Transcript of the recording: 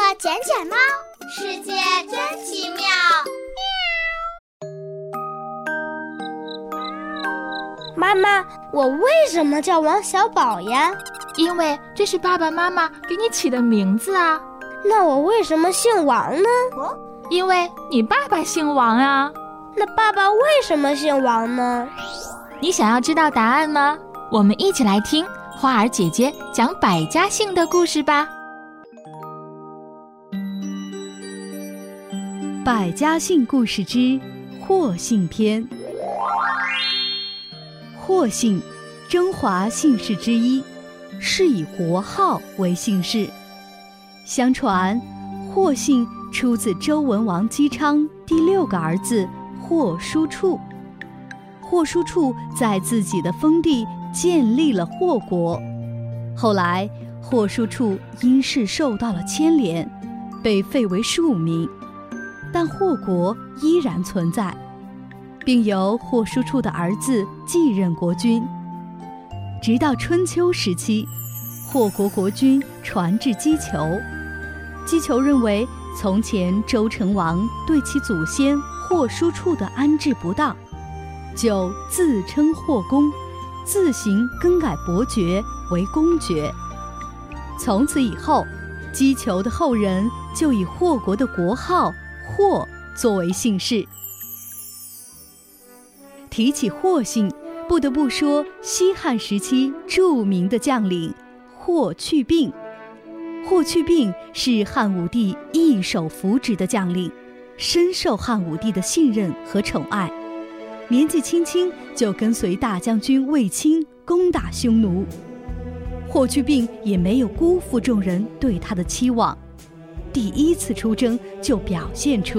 捡捡猫，世界真奇妙。 妈妈，我为什么叫王小宝呀？ 因为这是爸爸妈妈给你起的名字啊。 那我为什么姓王呢？ 因为你爸爸姓王啊。 那爸爸为什么姓王呢？ 你想要知道答案吗？我们一起来听花儿姐姐讲百家姓的故事吧。 百家姓故事之霍姓篇。霍姓，中华姓氏之一，是以国号为姓氏。相传，霍姓出自周文王姬昌第6个儿子霍叔处。霍叔处在自己的封地建立了霍国，后来霍叔处因事受到了牵连，被废为庶民，但霍国依然存在，并由霍叔处的儿子继任国君。直到春秋时期，霍国国君传至姬求，姬求认为从前周成王对其祖先霍叔处的安置不当，就自称霍公，自行更改伯爵为公爵。从此以后，姬求的后人就以霍国的国号霍作为姓氏。提起霍姓，不得不说西汉时期著名的将领霍去病。霍去病是汉武帝一手扶植的将领，深受汉武帝的信任和宠爱。年纪轻轻就跟随大将军卫青攻打匈奴，霍去病也没有辜负众人对他的期望，第一次出征就表现出